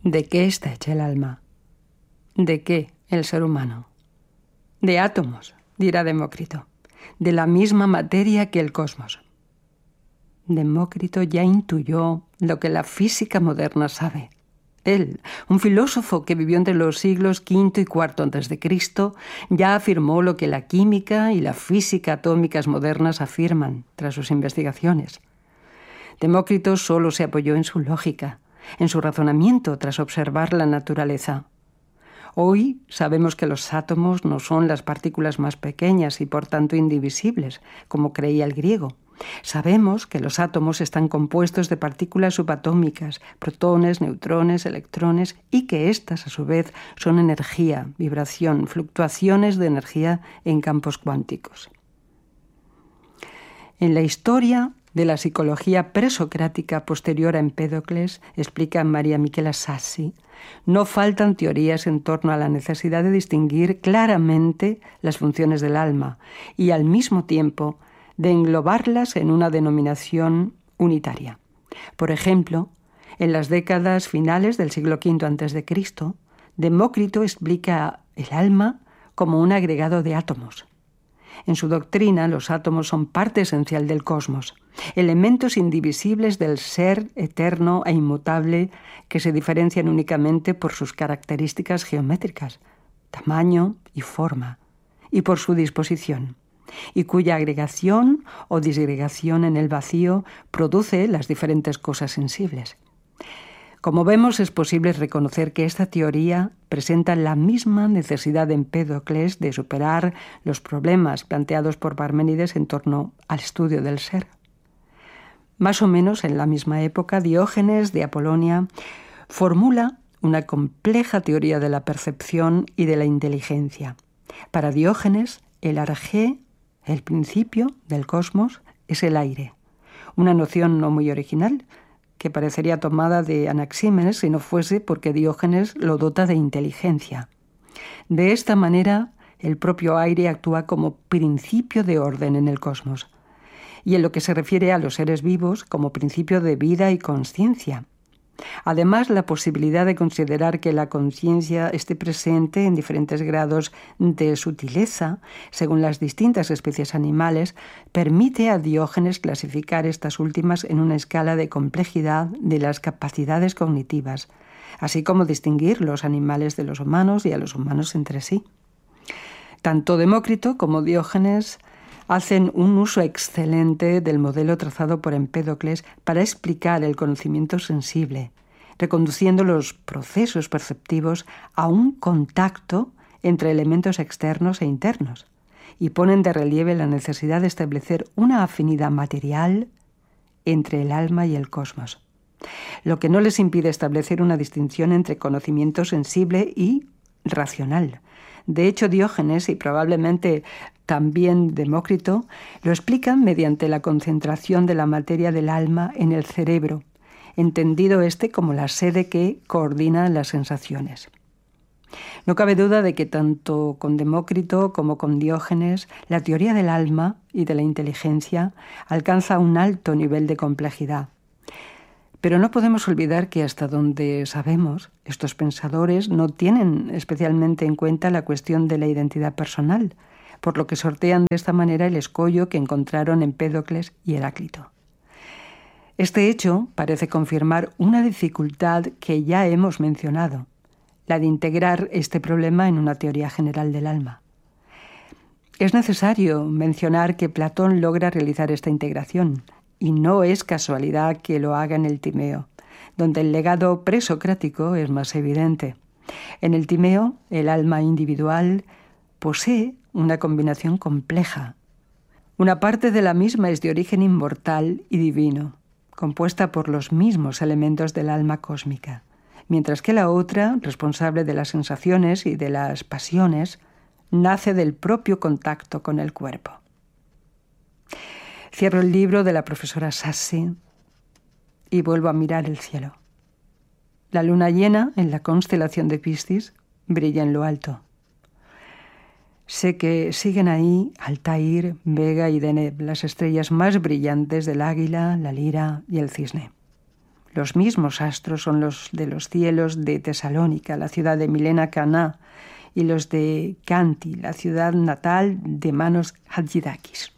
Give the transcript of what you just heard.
¿De qué está hecha el alma? ¿De qué el ser humano? De átomos, dirá Demócrito, de la misma materia que el cosmos. Demócrito ya intuyó lo que la física moderna sabe. Él, un filósofo que vivió entre los siglos V y IV a.C., ya afirmó lo que la química y la física atómicas modernas afirman tras sus investigaciones. Demócrito solo se apoyó en su lógica, en su razonamiento tras observar la naturaleza. Hoy sabemos que los átomos no son las partículas más pequeñas y por tanto indivisibles, como creía el griego. Sabemos que los átomos están compuestos de partículas subatómicas, protones, neutrones, electrones, y que éstas, a su vez, son energía, vibración, fluctuaciones de energía en campos cuánticos. En la historia de la psicología presocrática posterior a Empédocles, explica María Michela Sassi, no faltan teorías en torno a la necesidad de distinguir claramente las funciones del alma y, al mismo tiempo, de englobarlas en una denominación unitaria. Por ejemplo, en las décadas finales del siglo V a.C., Demócrito explica el alma como un agregado de átomos. En su doctrina, los átomos son parte esencial del cosmos, elementos indivisibles del ser eterno e inmutable que se diferencian únicamente por sus características geométricas, tamaño y forma, y por su disposición, y cuya agregación o disgregación en el vacío produce las diferentes cosas sensibles. Como vemos, es posible reconocer que esta teoría presenta la misma necesidad de Empédocles de superar los problemas planteados por Parménides en torno al estudio del ser. Más o menos en la misma época, Diógenes de Apolonia formula una compleja teoría de la percepción y de la inteligencia. Para Diógenes, el arjé, el principio del cosmos, es el aire, una noción no muy original, que parecería tomada de Anaxímenes si no fuese porque Diógenes lo dota de inteligencia. De esta manera, el propio aire actúa como principio de orden en el cosmos, y en lo que se refiere a los seres vivos, como principio de vida y consciencia. Además, la posibilidad de considerar que la conciencia esté presente en diferentes grados de sutileza, según las distintas especies animales, permite a Diógenes clasificar estas últimas en una escala de complejidad de las capacidades cognitivas, así como distinguir los animales de los humanos y a los humanos entre sí. Tanto Demócrito como Diógenes hacen un uso excelente del modelo trazado por Empédocles para explicar el conocimiento sensible, reconduciendo los procesos perceptivos a un contacto entre elementos externos e internos, y ponen de relieve la necesidad de establecer una afinidad material entre el alma y el cosmos, lo que no les impide establecer una distinción entre conocimiento sensible y racional. De hecho, Diógenes y probablemente también Demócrito lo explican mediante la concentración de la materia del alma en el cerebro, entendido como la sede que coordina las sensaciones. No cabe duda de que tanto con Demócrito como con Diógenes la teoría del alma y de la inteligencia alcanza un alto nivel de complejidad. Pero no podemos olvidar que hasta donde sabemos, estos pensadores no tienen especialmente en cuenta la cuestión de la identidad personal, por lo que sortean de esta manera el escollo que encontraron Empédocles y Heráclito. Este hecho parece confirmar una dificultad que ya hemos mencionado, la de integrar este problema en una teoría general del alma. Es necesario mencionar que Platón logra realizar esta integración, y no es casualidad que lo haga en el Timeo, donde el legado presocrático es más evidente. En el Timeo, el alma individual posee una combinación compleja. Una parte de la misma es de origen inmortal y divino, compuesta por los mismos elementos del alma cósmica, mientras que la otra, responsable de las sensaciones y de las pasiones, nace del propio contacto con el cuerpo. Cierro el libro de la profesora Sassi y vuelvo a mirar el cielo. La luna llena, en la constelación de Piscis, brilla en lo alto. Sé que siguen ahí Altair, Vega y Deneb, las estrellas más brillantes del Águila, la Lira y el Cisne. Los mismos astros son los de los cielos de Tesalónica, la ciudad de Milena Caná, y los de Canti, la ciudad natal de Manos Hadjidakis.